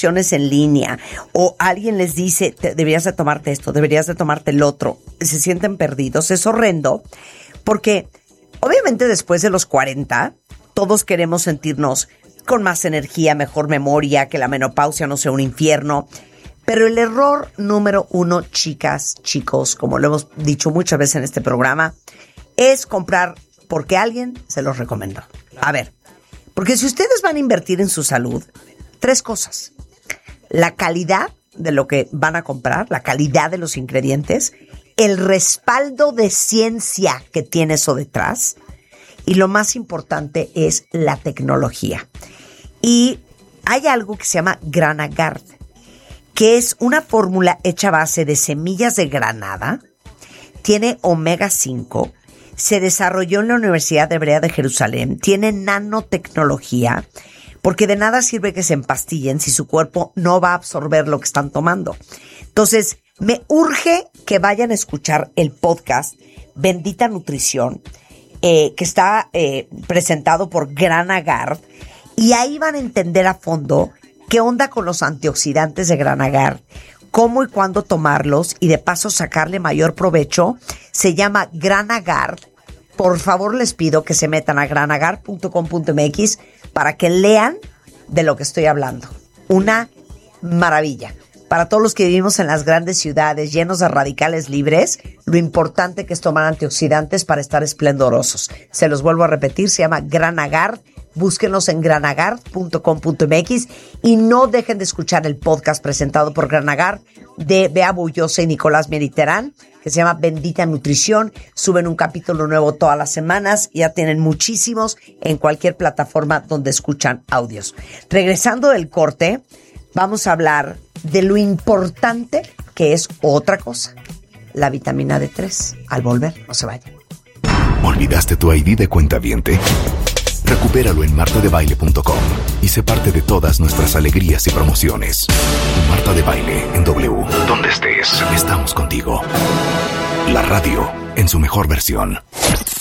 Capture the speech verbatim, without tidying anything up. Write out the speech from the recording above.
promociones en línea o alguien les dice, te, deberías de tomarte esto, deberías de tomarte el otro, se sienten perdidos. Es horrendo porque obviamente después de los cuarenta todos queremos sentirnos con más energía, mejor memoria, que la menopausia no sea un infierno. Pero el error número uno, chicas, chicos, como lo hemos dicho muchas veces en este programa, es comprar porque alguien se los recomendó. A ver, porque si ustedes van a invertir en su salud, tres cosas. La calidad de lo que van a comprar, la calidad de los ingredientes, el respaldo de ciencia que tiene eso detrás, y lo más importante es la tecnología. Y hay algo que se llama Granagard, que es una fórmula hecha a base de semillas de granada, tiene omega cinco, se desarrolló en la Universidad Hebrea de Jerusalén, tiene nanotecnología, porque de nada sirve que se empastillen si su cuerpo no va a absorber lo que están tomando. Entonces, me urge que vayan a escuchar el podcast Bendita Nutrición, eh, que está eh, presentado por Granagard, y ahí van a entender a fondo qué onda con los antioxidantes de Granagard, cómo y cuándo tomarlos y de paso sacarle mayor provecho. Se llama Granagard. Por favor, les pido que se metan a granagard punto com punto m x para que lean de lo que estoy hablando. Una maravilla. Para todos los que vivimos en las grandes ciudades llenos de radicales libres, lo importante que es tomar antioxidantes para estar esplendorosos. Se los vuelvo a repetir, se llama Granagard. Búsquenos en granagard punto com punto m x y no dejen de escuchar el podcast presentado por Granagard de Bea Bullosa y Nicolás Meriterán, que se llama Bendita Nutrición. Suben un capítulo nuevo todas las semanas, ya tienen muchísimos en cualquier plataforma donde escuchan audios. Regresando del corte, vamos a hablar de lo importante que es otra cosa, la vitamina D tres. Al volver, no se vayan. ¿Olvidaste tu I D de cuentaviente? Recupéralo en marta de baile punto com y sé parte de todas nuestras alegrías y promociones. Marta de Baile en W. Donde estés, estamos contigo. La radio en su mejor versión.